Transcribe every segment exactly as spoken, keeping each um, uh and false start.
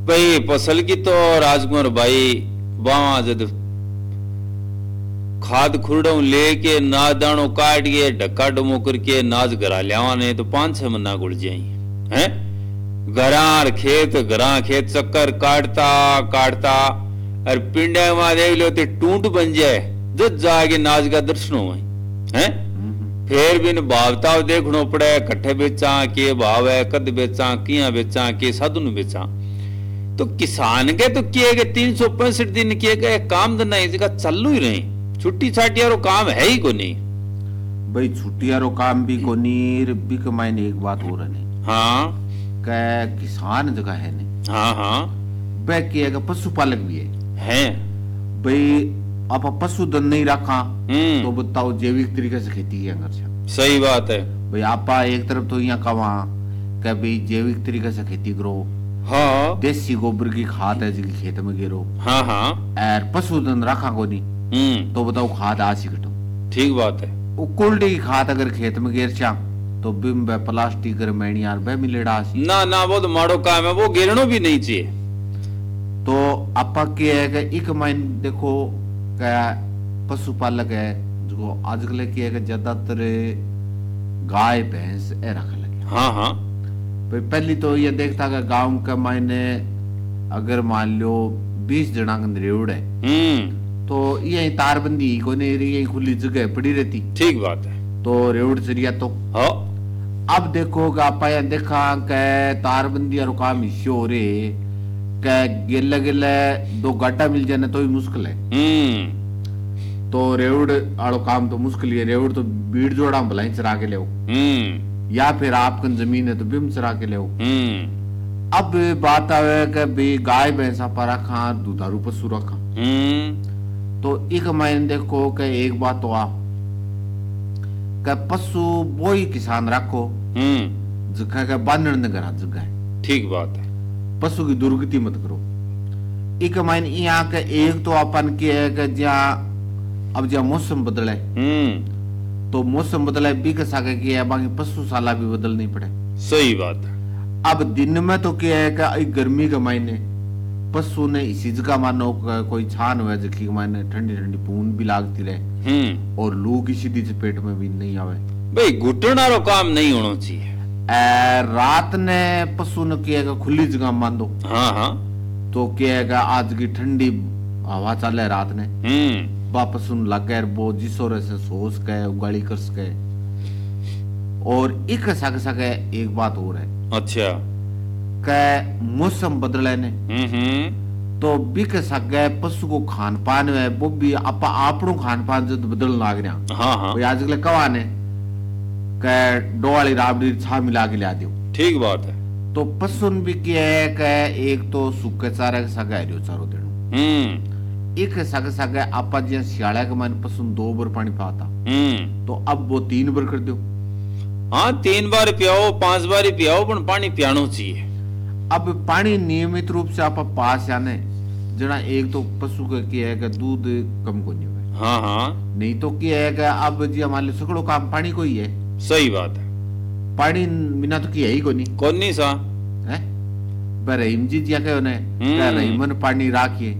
भाई फसल की तो राजकुमार भाई बावा जद खाद खुरडों लेके नाज दाणो काट के ढक्का डमो करके नाज घरा लियावा ने तो पांच छह महीना गुड़ जाई हैं घरार खेत घरा खेत चक्कर काटता काटता और पिंडे में देख लो ते टूंट बन जाए जब जाके नाज का दर्शन हो हैं फिर भी भावताव देखनो पड़े कट्ठे बेचा के भाव है कद बेचा किया बेचा के साधु न बेचा तो किसान के तो किए गए तीन सौ पैंसठ दिन किए गए काम धंधा इस जगह चालू ही रहे छुट्टी छाटियारो काम है ही को नहीं भाई छुट्टियारो काम भी को नहीं भी कमाने एक बात हो रही हाँ क्या किसान जगह है नहीं हाँ हाँ वह किएगा पशुपालक भी है हैं भाई आप पशुधन नहीं रखा तो बताओ जैविक तरीके से खेती है अगर से सही बात है भाई आप एक तरफ तो यहाँ कहा क्या भाई जैविक तरीके से खेती करो हाँ देसी गोबर की खाद है जिसकी खेत में गिरो हाँ हाँ और पशुधन रखा को नहीं तो बताओ खाद आ सिकटो ठीक बात है वो कोल्ड की खाद अगर खेत में गिर चा तो बिम प्लास्टिक रमैनी यार बे मिलेड़ा ना ना वो तो माड़ो काम है वो गिरनो भी नहीं चाहिए तो आपा क्या है कि एक माइन देखो क्या पशुपालक है जो आजकल क्या है कि ज्यादातर गाय भैंस ए रख लगे हाँ हाँ भाई पहली तो ये देखता कि गांव के मायने अगर मान लो बीस जना रेवड़ है तो ये तारबंदी को नहीं रही खुली जगह पड़ी रहती ठीक बात है तो रेवड़ चरिया तो हाँ अब देखो आप देखा के तारबंदी और काम हिस्से हो रहे के गिले गिले दो गाटा मिल जाने तो ही मुश्किल है तो रेवड़ आड़ो काम तो मुश्किल है रेवड़ तो बीड़ जोड़ा भलाई चरा के ले या फिर आपका जमीन है तो बिम चरा के ले अब बात आवे कि भाई गाय भैंसा पर रखा दुधारू पशु रखा तो एक महीने देखो कि एक बात तो आ कि पशु वो ही किसान रखो जगह का बांधने न करा जगह ठीक बात है पशु की दुर्गति मत करो एक महीने यहाँ के एक तो अपन की है कि जहाँ अब जहाँ मौसम बदले तो मौसम बदले भी के सागे की है बाकी पशुशाला भी बदलनी पड़े सही बात है अब दिन में तो क्या है कि गर्मी के महीने पशु ने इसी जगह मानो कोई छान हुआ जखी के मायने ठंडी ठंडी बूंद भी लागती रहे और लू की सीधी चपेट में भी नहीं आवे भाई घुटना रो काम नहीं होना चाहिए ए, रात ने पशु ने किया खुली जगह मान दो हाँ हाँ तो क्या है आज की ठंडी हवा चले रात ने वापस उन लग गए वो जिसोर से सोच के उगाड़ी कर सके और एक सके सके एक बात और है अच्छा के मौसम बदले ने तो भी के सके पशु को खान पान है वो भी आप आपनो खान पान जो बदल लाग रहा हाँ हाँ वो आजकल कवा ने के डोवाली राबड़ी छा मिला के ला दियो ठीक बात है तो पशु भी क्या है के एक तो सूखे चारे के सके हरियो चारो देनो एक सगे सगे आपा जी सियाला के मन पशु दो बार पानी पाता तो अब वो तीन बार कर दो हाँ तीन बार पियाओ पांच बार पियाओ पर पानी पियानो चाहिए अब पानी नियमित रूप से आप पास आने जना एक तो पशु का क्या है कि दूध कम को नहीं हुआ हाँ हाँ नहीं तो क्या है कि अब जी हमारे सगड़ो काम पानी को ही है सही बात है पानी बिना तो किया ही को नहीं कौन नहीं सा है रहीम जी जी कहो ने रहीमन पानी राखिए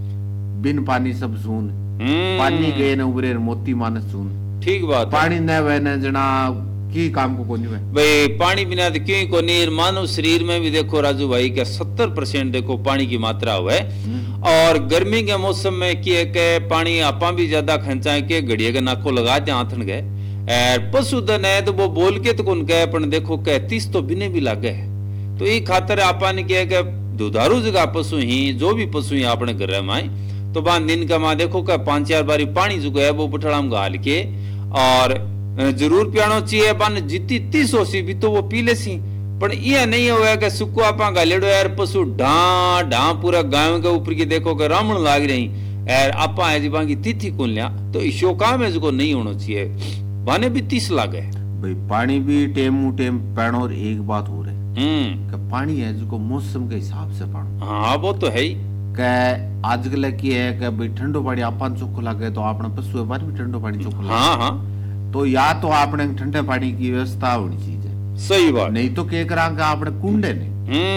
बिन पानी सब सून पानी गए न उबरे मोती मानस सून ठीक बात पानी न वे न जना की काम को कोनी भाई पानी बिना तो क्यों को नहीं मानव शरीर में भी देखो राजू भाई का सत्तर परसेंट देखो पानी की मात्रा हुआ है और गर्मी के मौसम में किए के पानी आपा भी ज्यादा खंचा के घड़िए के नाको लगा दे आथन गए पशुधन है तो वो बोल के तो कौन कहे पर देखो के तीस तो बिने भी लागे है तो ये खातर आपा ने किया के दुधारू जगह पशु ही जो भी पशु ही अपने घर में आए तो बान दिन का मां देखो का पांच चार बारी पानी जो है वो पुठड़ा में गाल के और जरूर पियानो चाहिए बन जितनी तीस होसी भी तो वो पी ले सी पर ये नहीं हुआ कि सुको आपा गालेडो यार पशु ढा ढा पूरा गांव के ऊपर की देखो कि रामण लाग रही यार आपा है जीवा की तिथि कौन लिया तो इशो काम है जो नहीं होना चाहिए बाने भी तीस लागे भाई पानी भी टेम टेम पैणो और एक बात हो रही कि पानी है जो मौसम के हिसाब से पानो हाँ वो तो है ही के आजकल की है कि भाई ठंडो पानी आपन चोखो लगे तो आपने पशु है भी ठंडो पानी चोखो लगे हाँ हाँ तो या तो आपने ठंडे पानी की व्यवस्था होनी चाहिए सही बात नहीं तो के करा आपने कुंडे ने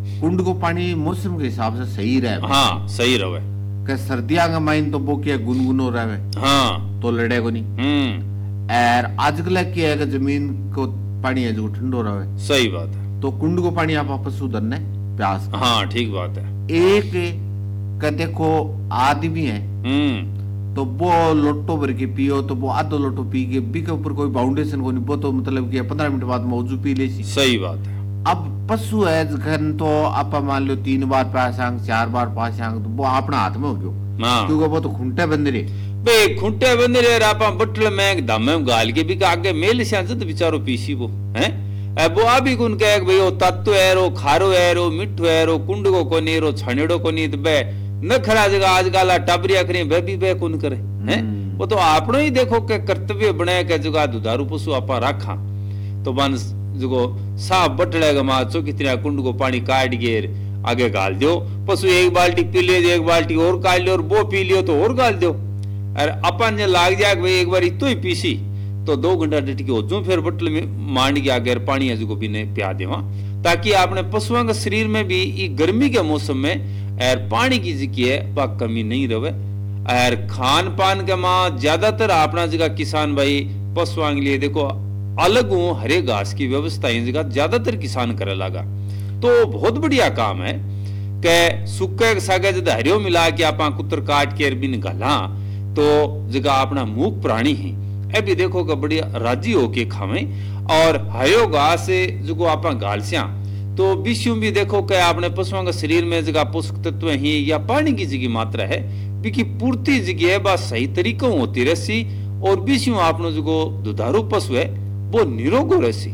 कुंड को पानी मौसम के हिसाब से सही रहे। हाँ सही रहे के सर्दियां का माइन तो वो क्या गुनगुनो रहे। हाँ तो लड़े को नहीं। हम्म और आजकल क्या है कि जमीन को पानी है जो ठंडो रहे। सही बात है। तो कुंड को पानी आप पशु धन प्यास। हाँ ठीक बात है। एक का देखो आदमी है हम्म तो वो लोटो भर के पियो तो वो आधो लोटो पी के बी के ऊपर कोई बाउंडेशन को नहीं, वो तो मतलब कि पंद्रह मिनट बाद मौजू पी ले सी। सही बात है। अब पशु है घन तो आप मान लो तीन बार प्यासांग चार बार प्यासांग तो वो अपना हाथ में हो गयो। हाँ क्योंकि वो तो खुंटे बंद रहे बे खुंटे बंद रहे रापा बटल में दमे गाल के भी आगे मेल से तो बेचारो पीसी वो हैं अब वो अभी कुन कहे भाई वो तत्व है रो खारो है रो मिठो है रो कुंड को कोनी रो छनेड़ो कोनी तो बे न खरा जगह आजकल टबरिया करें वे भी बे कुन करे हैं वो तो आपनो ही देखो के कर्तव्य बने के जगह दुधारू पशु आपा रखा तो बन जो साफ बटड़ेगा मां चो कितना कुंड को पानी काट गेर आगे गाल दो पशु एक बाल्टी पी लियो एक बाल्टी और काट लियो और वो पी लियो तो और गाल दो अरे अपन ने लाग जाए भाई एक बार इतो ही पीसी तो दो घंटा डट के हो फिर बटल में मांड के आगे पानी है जो भी ने पिया देवा ताकि आपने पशुओं के शरीर में भी ये गर्मी के मौसम में एर पानी की जिकी है वह कमी नहीं रहे। एर खान पान के मां ज्यादातर अपना जगह किसान भाई पशुओं के लिए देखो अलग हूं हरे घास की व्यवस्था जगह ज्यादातर किसान करे लगा तो बहुत बढ़िया काम है के सुखे सागे जब हरियो मिला के आप कुतर काट के बिन गला तो जगह अपना मूक प्राणी है ए भी देखो कि बढ़िया राजी होके खावे और हरियो घास जो आप गालस्या तो विषयों भी देखो कि आपने पशुओं के शरीर में जगह पोषक तत्व ही या पानी की जगह मात्रा है बिकी पूर्ति जगह बस सही तरीकों होती रहसी और विषयों आपने जो दुधारू पशु है वो निरोग रहसी।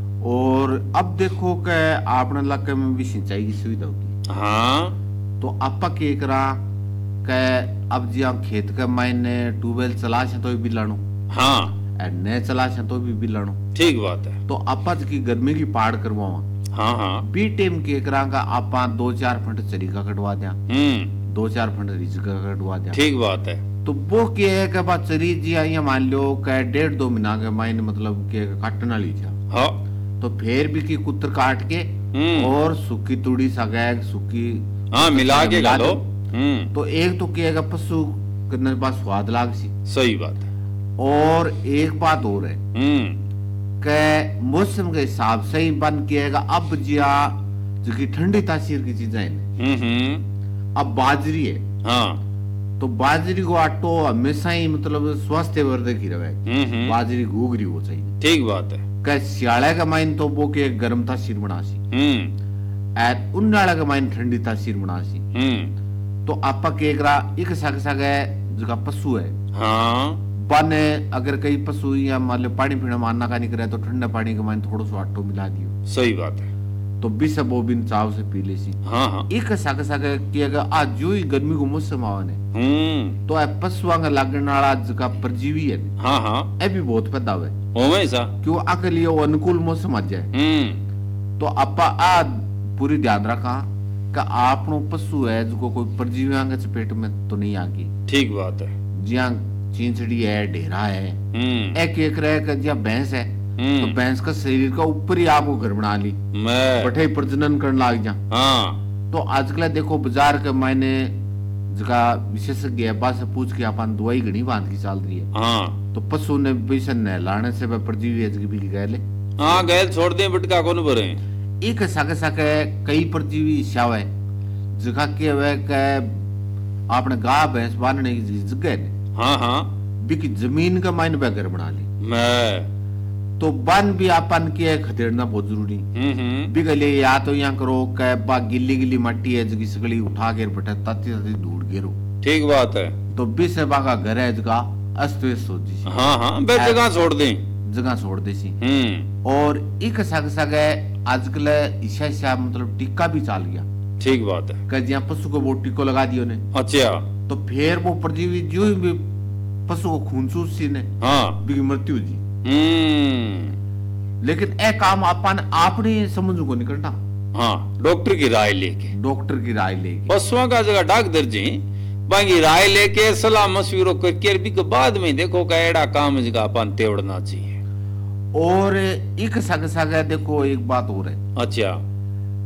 और अब देखो कि आपने इलाके में भी सिंचाई की सुविधा होगी। हाँ तो आपा के करा के अब जी खेत के मायने ट्यूबवेल चला से तो भी लानो। हाँ न चला से तो भी लानो। ठीक बात है। तो आपा की गर्मी की पाड़ करवावा हाँ हाँ बी टेम के करा का आपा दो चार फंड चरीका कटवा दिया हम्म दो चार फंड रिजका कटवा दिया। ठीक बात है। तो वो क्या है कि बात चरी जी आई मान लो के डेढ़ दो महीना के मायने मतलब के काटना ली जा। हाँ तो फिर भी की कुतर काट के और सूखी तुड़ी सगैग सूखी हाँ मिला के गालो हम्म तो एक तो क्या है पशु करने पास स्वाद लाग सी। सही बात है। और एक बात और है हम्म के मौसम के हिसाब से ही बन किएगा अब जिया जो की ठंडी तासीर की चीजें हम्म अब बाजरी है। हाँ तो बाजरी को आटो हमेशा ही मतलब स्वास्थ्य वर्धक ही रहे। हम्म बाजरी घूगरी हो चाहिए। ठीक बात है। के सियाले का माइन तो वो के गर्म तासीर बनासी हम्म एट उन्नाळे का माइन ठंडी तासीर बनासी। हम्म तो आपा के करा एक सग सग जो पशु है हाँ बने अगर कई पशु या मान लो पानी पीना मानना का नहीं करे तो ठंडा पानी के माइन थोड़ा सा आटो मिला दियो। सही बात है। तो बीस बोबिन चाव से पी ले सी। हाँ हाँ एक सग सग कि अगर आज जो ही गर्मी को मौसम आने हम्म तो पशुआ का लगने वाला जगह परजीवी है। हाँ हाँ ए भी बहुत पैदा हुए ओमे सा क्यों आके लिए वो अनुकूल मौसम आ जाए। हम्म तो आपा आ पूरी ध्यान रखा कि आपनो पशु है जो कोई परजीवी के चपेट में तो नहीं आगी। ठीक बात है। जिया चिंचड़ी है ढेरा है हम्म एक एक रह जिया भैंस है तो भैंस का शरीर का ऊपर ही आपको घर बना ली मैं बठे प्रजनन करने लग जा। हाँ तो आजकल देखो बाजार के मायने जगह विशेषज्ञ है से पूछ के अपन दवाई घनी बांध की चल रही है। हाँ तो पशु ने बेसन नहलाने से वह परजीवी भी गए हाँ गैल छोड़ दे बटका कौन भरे एक सके सके कई परजीवी शाव है जगह के वे के आपने गाय भैंस बांधने की जगह ने हाँ हाँ बिकी जमीन का मायने वह घर बना ली। मैं तो बन भी अपन के खदेड़ना बहुत जरूरी हम्म बिगले या तो यहाँ करो के बा गिल्ली गिल्ली मट्टी है जगी सगली उठा के बैठे ताती ताती धूड़ गिरो। ठीक बात है। तो बीस बागा घर है जगह अस्त व्यस्त हो जी। हाँ हाँ बे जगह छोड़ दे जगह छोड़ दे सी। हम्म और एक सग सग आजकल ईशा ईशा मतलब टिक्का भी चाल गया। ठीक बात है। कि जहाँ पशु को वो टिक्को लगा दियो ने अच्छा तो फिर वो परजीवी जो भी पशु को खूनसूस सी ने हाँ बिकी मृत्यु जी। हम्म लेकिन ए काम अपन आपने समझ को नहीं करना। हाँ डॉक्टर की राय लेके डॉक्टर की राय लेके पशुओं का जगह डॉक्टर जी बाकी राय लेके सलाह मशविरों करके भी के बाद में देखो का एड़ा काम जगह अपन तेवड़ना चाहिए। और एक सग सग देखो एक बात और है। अच्छा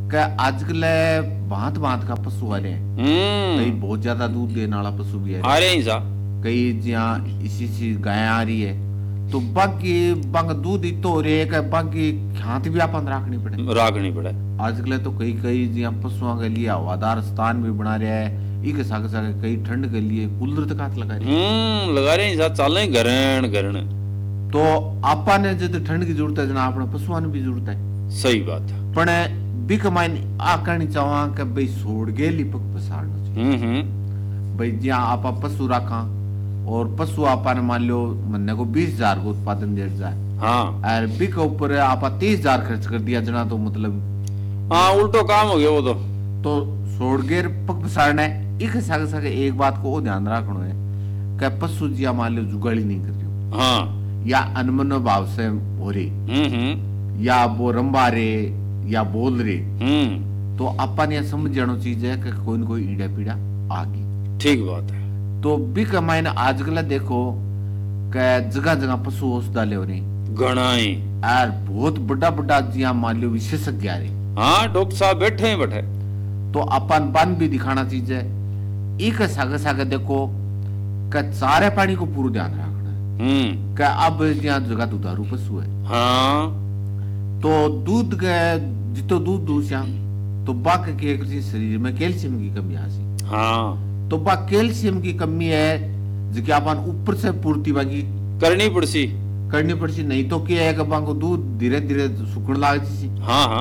क्या आजकल भांत भांत का पशु आ रहे हैं, हम्म कई बहुत ज्यादा दूध देने वाला पशु भी है, आ रहे हैं सा कई जहाँ इसी सी गाय आ रही है, तो बाकी बंग दूध ही तो रे का बाकी खांत भी अपन रखनी पड़े राखनी पड़े। आजकल तो कई कई जहाँ पशुओं के लिए हवादार स्थान भी बना रहा है, एक साग साग कई ठंड के लिए कूलर तक हाथ लगा रहे हैं। हम्म लगा रहे हैं सा चल रहे गरण गरण। तो आपा ने जब ठंड की जरूरत है जना अपने पशुओं ने भी जरूरत है। सही बात है। पण बिक माइन आ कहनी चाहवा कि भाई छोड़ के लिपक पसाड़ना चाहिए। हम्म हम्म भाई जहाँ आपा पशु रखा और पशु आपा ने मान लो महीने को बीस हजार को उत्पादन दे जाए, हाँ और बिक ऊपर आपा तीस हजार खर्च कर दिया जना, तो मतलब हाँ उल्टो काम हो गया वो तो। तो छोड़ के पक पसाड़ना है। एक सागे सागे एक बात को ध्यान रखना है कि पशु जिया मान लो जुगाड़ी नहीं कर रही, हाँ या अनमनो भाव से हो रही, हम्म हम्म या वो रंबा रे या बोल रे, हम्म तो अपन ये समझ जानो चीज है कि कोई न कोई ईड़ा पीड़ा आ गई। ठीक बात है। तो भी कमाईने आजकल देखो कि जगह जगह पशु औषध डाले हो रहे गणाई और बहुत बड़ा बड़ा जिया मान लो विशेषज्ञ आ रहे, हाँ डॉक्टर साहब बैठे हैं बैठे। तो अपन बन भी दिखाना चीज है। एक सागे सागे देखो कि चारे पानी को पूरा ध्यान रखना है हम्म कि अब यहाँ जगह दुधारू पशु है, हाँ तो दूध के जितो दूध दूसरा तो बाकी के किसी शरीर में कैल्शियम की कमी आ सी, हाँ तो बा कैल्शियम की कमी है जो कि अपन ऊपर से पूर्ति बाकी करनी पड़सी। करनी पड़सी, नहीं तो क्या है कि बाको दूध धीरे धीरे सुखने लाग सी। हाँ हाँ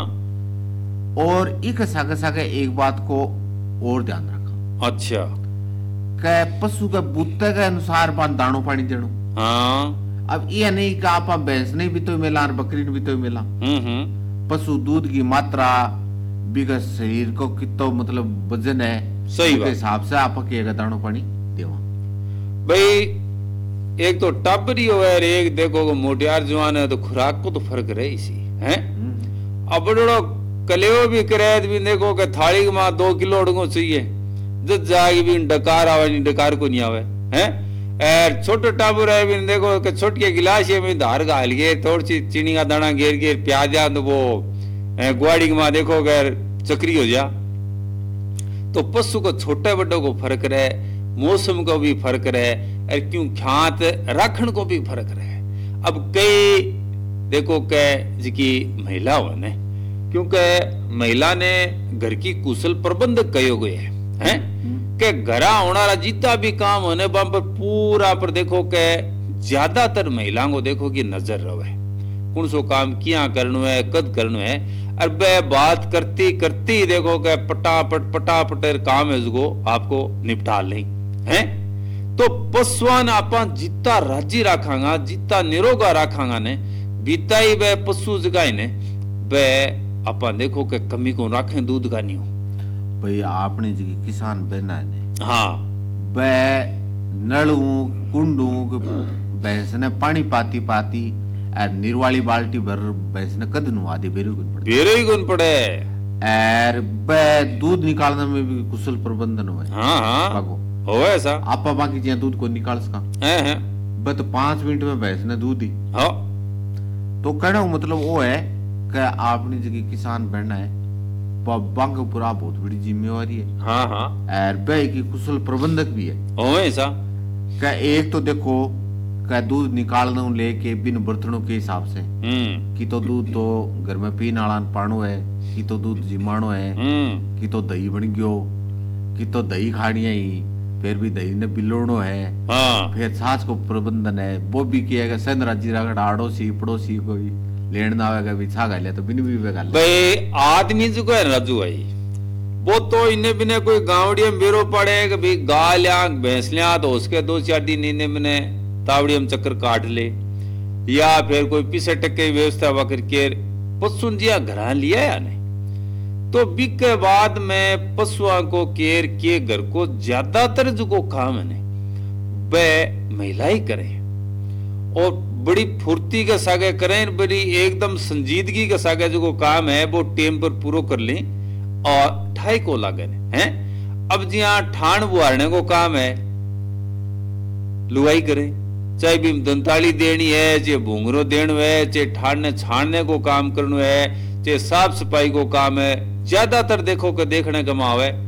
और एक सागे सागे एक बात को और ध्यान रखा अच्छा कि पशु के बूते के अनुसार बान दानो पानी देनो। हाँ अब ये नहीं कि आप भैंस नहीं भी तो मिला और बकरी ने भी तो मिला, हम्म हम्म पशु दूध की मात्रा बिका शरीर को कितो मतलब वजन है, सही उसके बात। हिसाब से आप के दानो पानी देवा। भाई एक तो टाबरी हो है, एक देखो मोटियार जवान है तो खुराक को तो फर्क रहे इसी है। अब बड़ो कलेओ भी करे भी देखो कि थाली के मां दो किलो अड़गो चाहिए, जब जाएगी भी डकार आवे नहीं डकार को नहीं आवे हैं। और छोटे टाबर है भी देखो कि छोटी गिलास में धार गाल गए थोड़ी सी चीनी का दाना घेर घेर प्याज दिया तो वो गुआड़ी के मां देखो अगर चक्री हो जा। तो पशु को छोटे बड़ों को फर्क रहे, मौसम को भी फर्क रहे, और क्यों ख्यात रखन को भी फर्क रहे। अब कई देखो के जिकी महिला हो ने, क्योंकि महिला ने घर की कुशल प्रबंधक कहो गए है, हैं के घरा होना जितना भी काम होने पर पूरा पर देखो के ज्यादातर महिलाओं को देखो कि नजर रहे कौन सो काम किया करनो है कद करनो है। और वह बात करती करती देखो के पटापट पटापट काम है जो आपको निपटा लें हैं। तो पशुआन आपा जितना राजी रखांगा जितना निरोगा रखांगा ने बीता ही वह पशु जगाए ने वह आपा देखो के कमी को रखें दूध का नहीं हो। भाई आपने जी किसान बहना ने हाँ वह नलू कुंडू भैंस ने पानी पाती पाती और निर्वाली बाल्टी भर भैंस ने कद नु आदि बेरू गुन पड़े बेरे ही गुन पड़े और वह दूध निकालने में भी कुशल प्रबंधन हुआ। हाँ हाँ बागो हो ऐसा आपा बाकी जिया दूध को निकाल सका है है वह तो पांच मिनट में भैंस ने दूध दी। हाँ तो कहना मतलब वो है कि आपने जगह किसान बनना है बांग पूरा बहुत बड़ी जिम्मेवारी है। हाँ हाँ और वह की कुशल प्रबंधक भी है। हो ऐसा क्या एक तो देखो क्या दूध निकालने लेके बिन बर्तनों के हिसाब से हम्म कि तो दूध तो घर में पीने वाला पानो है, कि तो दूध जिमानो है, हम्म कि तो दही बन गयो, कि तो दही खानी है ही, फिर भी दही ने बिलोड़ो है, हाँ फिर छाछ को प्रबंधन है। वो भी किया सन राजी रगड़ आड़ोसी पड़ोसी कोई लेन ना आवेगा भी छा गाले तो बिन भी बेगा भाई आदमी जो है राजू भाई वो तो इन्हें बिने कोई गावड़िया में बेरो पड़े कि भाई गाल या भैंस लिया तो उसके दो चार दिन इन्हें बिने तावड़ी में चक्कर काट ले, या फिर कोई पीछे टक्के व्यवस्था वकर के पशु जिया घर लिया या नहीं। तो बिक के बाद में पशुओं को केयर के घर को ज्यादातर जो को काम है वह महिला ही करे और बड़ी फुर्ती के सागे करें, बड़ी एकदम संजीदगी के सागे जो को काम है वो टेम पर पूरा कर लें और ठाई को लागन है। अब जिया ठाण बुहारने को काम है लुआई करे, चाहे भी दंताली देनी है, चाहे भूंगरो देनो है, चाहे ठाणने छाणने को काम करनो है, चाहे साफ सफाई को काम है, ज्यादातर देखो कि देखने का माव है